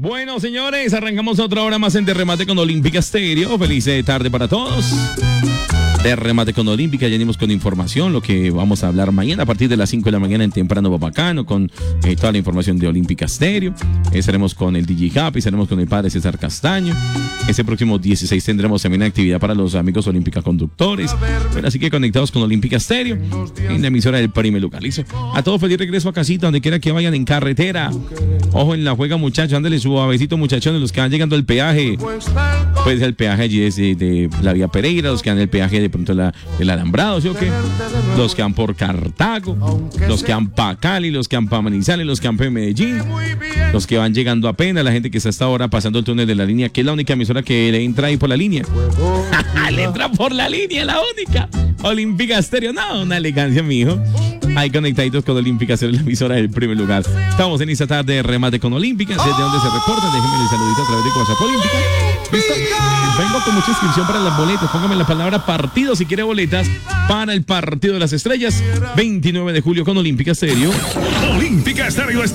Bueno, señores, arrancamos otra hora más en De Remate con Olímpica Estéreo. Feliz tarde para todos. De Remate con Olímpica, ya venimos con información, lo que vamos a hablar mañana a partir de las 5 de la mañana en Temprano Babacano, con toda la información de Olímpica Estéreo. Estaremos con el DJ Happy, estaremos con el padre César Castaño. Ese próximo 16 tendremos también actividad para los amigos Olímpica Conductores. Bueno, así que conectados con Olímpica Estéreo, en la emisora del primer lugar. ¿Listo? A todos feliz regreso a casita, donde quiera que vayan en carretera. Ojo en la juega, muchachos, ándale suavecito, muchachones, los que van llegando al peaje. Pues el peaje allí es de la vía Pereira, los que van en el peaje de pronto el Alambrado, ¿sí o qué? Los que van por Cartago, los que van para Cali, los que van para Manizales, los que van para Medellín, los que van llegando apenas, la gente que está hasta ahora pasando el túnel de la línea, que es la única emisora que le entra ahí por la línea. Le entra por la línea, la única. Olímpica Estéreo, no, una elegancia, mijo. Ahí conectaditos con Olímpica Estéreo, la emisora del primer lugar. Estamos en esta tarde de remate con Olímpica, desde donde se reporta. Déjenme el saludito a través de WhatsApp Olímpica. ¿Listo? Vengo con mucha inscripción para las boletas. Póngame la palabra partido si quiere boletas para el partido de las estrellas. 29 de julio con Olímpica Estéreo. Olímpica Estéreo.